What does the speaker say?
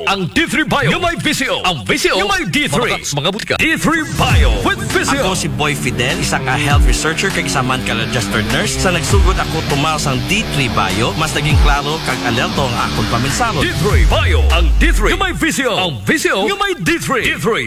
ang D3 Bio. Yung may VCO. Ang VCO, yung may D3. Mga butika. D3 Bio with VCO. Ako si Boy Fidel, isa ka health researcher kag isa man ka registered nurse. Sa nagsugod ako tumaw sang D3 Bio, mas naging klaro kag alerto ang akong paminsaro. D3 Bio. Ang D3, yung may VCO. Ang VCO, yung may D3. D3